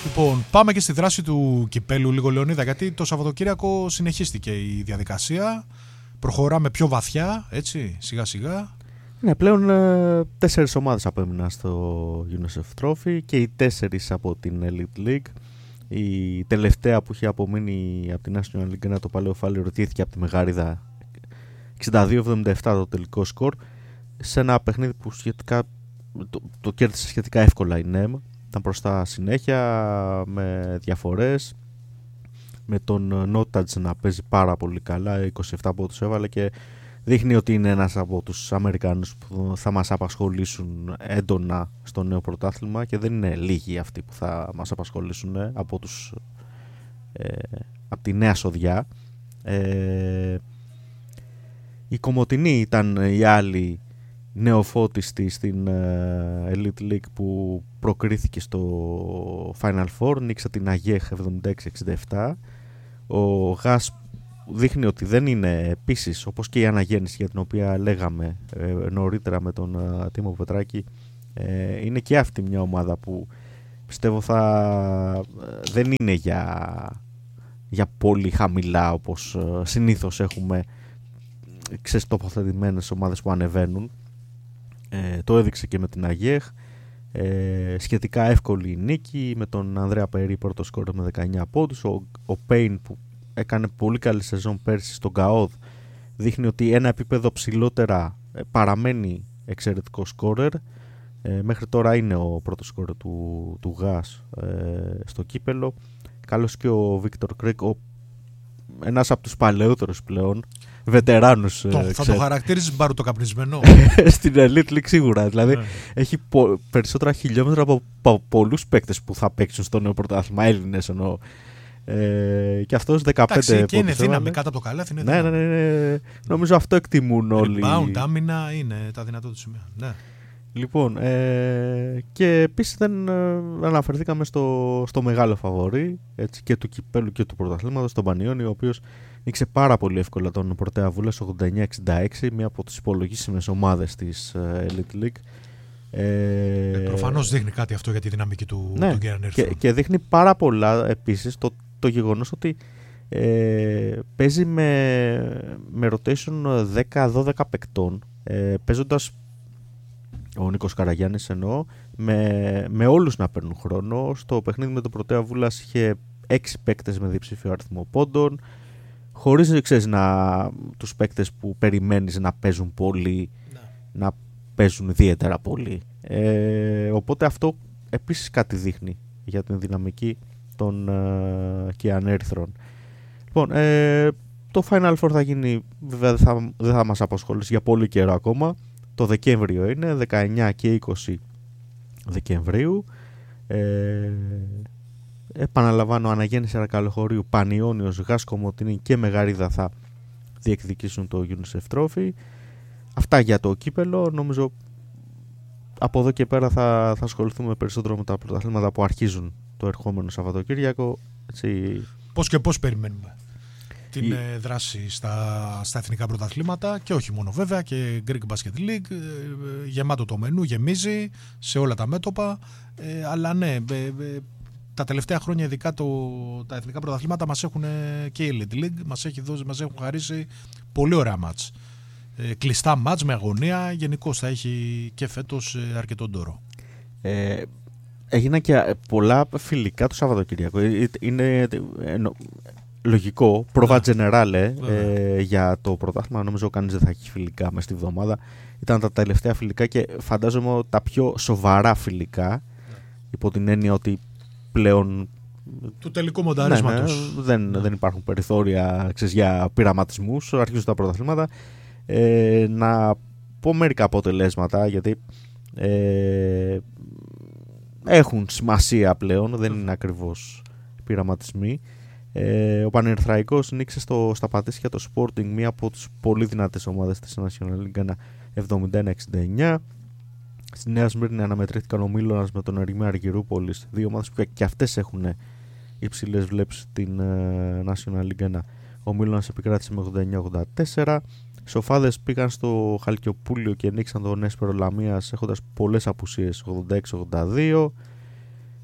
Λοιπόν, πάμε και στη δράση του κυπέλου λίγο, Λεωνίδα, γιατί το Σαββατοκύριακο συνεχίστηκε η διαδικασία. Προχωράμε πιο βαθιά, έτσι, σιγά σιγά. Ναι, πλέον 4 ομάδες απέμειναν στο UNICEF Trophy και οι 4 από την Elite League. Η τελευταία που είχε απομείνει από την National League, το παλαιό Φάλη, ρωτήθηκε από τη Μεγάριδα 62-77 το τελικό σκορ, σε ένα παιχνίδι που σχετικά το κέρδισε σχετικά εύκολα η NEM. Ήταν μπροστά συνέχεια με διαφορές, με τον Νότατζ να παίζει πάρα πολύ καλά, 27 πόντους έβαλε και δείχνει ότι είναι ένας από τους Αμερικάνους που θα μας απασχολήσουν έντονα στο νέο πρωτάθλημα και δεν είναι λίγοι αυτοί που θα μας απασχολήσουν από τη νέα σοδιά. Η Κομοτηνή ήταν η άλλη νεοφώτιστη στην Elite League που προκρίθηκε στο Final Four, νίξα την Αγέχ 76-67. Ο Γας δείχνει ότι δεν είναι επίσης, όπως και η Αναγέννηση για την οποία λέγαμε νωρίτερα με τον Τίμο Πετράκη, είναι και αυτή μια ομάδα που πιστεύω δεν είναι για πολύ χαμηλά, όπως συνήθως έχουμε τοποθετημένες ομάδες που ανεβαίνουν. Το έδειξε και με την Αγέχ, σχετικά εύκολη νίκη με τον Ανδρέα Περί πρώτο σκόρ με 19 πόντους. Ο Πέιν που έκανε πολύ καλή σεζόν πέρσι στον ΚΑΟΔ δείχνει ότι ένα επίπεδο ψηλότερα παραμένει εξαιρετικό σκόρερ. Μέχρι τώρα είναι ο πρώτος σκόρερ του ΓΑΣ στο κύπελο. Καλώς και ο Βίκτορ Κρέκ, ένας από τους παλαιότερους πλέον βετεράνους. Θα το χαρακτήριζες μπαρουτοκαπνισμένο. Στην Elite League σίγουρα. Δηλαδή έχει περισσότερα χιλιόμετρα από πολλούς παίκτες που θα παίξουν στο νέο πρωτάθλημα, Έλληνες εννοώ. Και αυτός 15 πόντους. Και είναι δύναμη κάτω από το καλάθι. Ναι. Νομίζω αυτό εκτιμούν όλοι. Rebound, άμυνα είναι τα δυνατό του σημεία. Ναι. Λοιπόν, και επίσης δεν αναφερθήκαμε στο μεγάλο φαβορί, έτσι, και του κυπέλου και του πρωταθλήματος, τον Πανιόνιο, ο οποίος νίξε πάρα πολύ εύκολα τον Πρωτέα Βούλας 89-66, μία από τις υπολογίσιμες ομάδες της Elite League. Προφανώς δείχνει κάτι αυτό για τη δυναμική του Γκέραν Έρθρον. Και δείχνει πάρα πολλά επίσης το γεγονός ότι παίζει με rotation 10-12 παικτών, παίζοντας ο Νίκος Καραγιάννης εννοώ, με όλους να παίρνουν χρόνο. Στο παιχνίδι με τον Πρωτέα Βούλας είχε 6 παίκτες με διψήφιο αριθμό πόντων, χωρίς τους παίκτες που περιμένεις να παίζουν πολύ, να παίζουν ιδιαίτερα πολύ. Οπότε αυτό επίσης κάτι δείχνει για την δυναμική των Κιανέρθρων. Λοιπόν, το Final Four θα γίνει, βέβαια δεν θα μας απασχολήσει για πολύ καιρό ακόμα. Το Δεκέμβριο είναι, 19 και 20 Δεκεμβρίου. Επαναλαμβάνω, Αναγέννηση Αρακαλοχωρίου, Πανιόνιος, Γας Κομοτηνή και Μεγαρίδα θα διεκδικήσουν το UNICEF Trophy. Αυτά για το κύπελο. Νομίζω από εδώ και πέρα θα ασχοληθούμε περισσότερο με τα πρωταθλήματα που αρχίζουν το ερχόμενο Σαββατοκύριακο. Έτσι. Πώς και πώς περιμένουμε την δράση στα εθνικά πρωταθλήματα και όχι μόνο βέβαια, και Greek Basket League, γεμάτο το μενού, γεμίζει σε όλα τα μέτωπα, αλλά ναι, τα τελευταία χρόνια ειδικά τα εθνικά πρωταθλήματα μας έχουν, και η Elite League μας έχουν χαρίσει πολύ ωραία μάτς, κλειστά μάτς με αγωνία. Γενικώς θα έχει και φέτος αρκετό ντόρο. Έγιναν και πολλά φιλικά το Σαββατοκύριακο. Είναι λογικό, πρόβα τζενεράλε για το πρωτάθλημα. Νομίζω κανείς δεν θα έχει φιλικά μες στη βδομάδα. Ήταν τα τελευταία φιλικά και φαντάζομαι τα πιο σοβαρά φιλικά, υπό την έννοια ότι πλέον του τελικού μονταρίσματος δεν υπάρχουν περιθώρια για πειραματισμούς. Αρχίζουν τα πρωταθλήματα. Να πω μερικά αποτελέσματα, γιατί έχουν σημασία πλέον, δεν είναι ακριβώς πειραματισμοί. Ο Πανερθραϊκός νίκησε στα Πατήσια το Sporting, μία από τις πολύ δυνατές ομάδες της National League, 71-69. Στη Νέα Σμύρνη αναμετρήθηκαν ο Μίλωνας με τον Ερημέα Αργυρούπολης, δύο ομάδες που και αυτές έχουν υψηλές βλέψεις στην National League. Ο Μίλωνας επικράτησε με 89-84. Σοφάδες πήγαν στο Χαλκιοπούλιο και νίξαν τον Έσπερο Λαμίας έχοντας πολλές απουσίες, 86-82.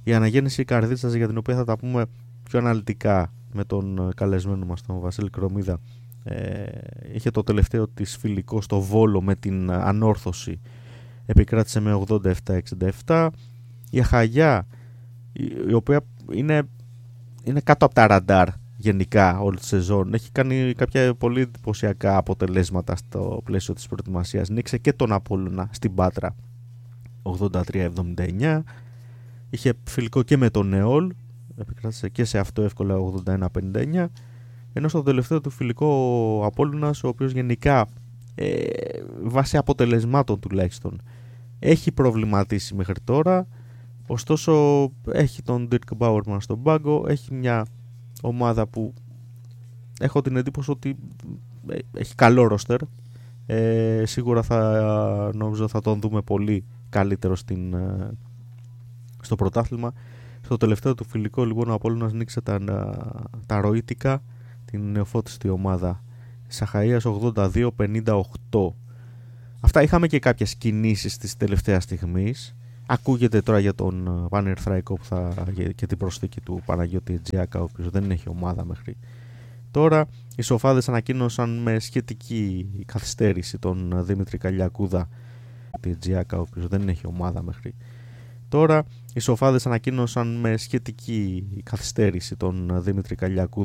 Η αναγέννηση καρδίτσας, για την οποία θα τα πούμε πιο αναλυτικά με τον καλεσμένο μας τον Βασίλη Κρομίδα, είχε το τελευταίο της φιλικό στο Βόλο με την Ανόρθωση, επικράτησε με 87-67. Η Αχαγιά, η οποία είναι κάτω από τα ραντάρ γενικά όλη τη σεζόν, έχει κάνει κάποια πολύ εντυπωσιακά αποτελέσματα στο πλαίσιο της προετοιμασίας. Νίξε και τον Απόλλωνα στην Πάτρα 83-79. Είχε φιλικό και με τον Νεόλ, επικράτησε και σε αυτό εύκολα 81-59. Ενώ στο τελευταίο του φιλικό ο Απόλλωνας, ο οποίος γενικά βάσει αποτελεσμάτων τουλάχιστον έχει προβληματίσει μέχρι τώρα, ωστόσο έχει τον Dirk Bauerman στον πάγκο, έχει μια ομάδα που έχω την εντύπωση ότι έχει καλό ρόστερ, σίγουρα νομίζω θα τον δούμε πολύ καλύτερο στο πρωτάθλημα. Στο τελευταίο του φιλικό λοιπόν ο Απόλλωνας νίκησε τα Ροήτικα, την νεοφώτιστη ομάδα της Αχαΐας 82-58. Αυτά, είχαμε και κάποιες κινήσεις της τελευταίας στιγμής. Ακούγεται τώρα για τον Πανερθραϊκό και την προσθήκη του Παναγιώτη Τζιάκα, ο οποίος δεν έχει ομάδα μέχρι τώρα. Οι Σοφάδες ανακοίνωσαν με σχετική καθυστέρηση τον Δημήτρη Καλιακούδα, Τζιάκα, ο οποίος δεν έχει ομάδα μέχρι τώρα. Οι Σοφάδες ανακοίνωσαν με σχετική καθυστέρηση τον Δημήτρη Καλιακούδα,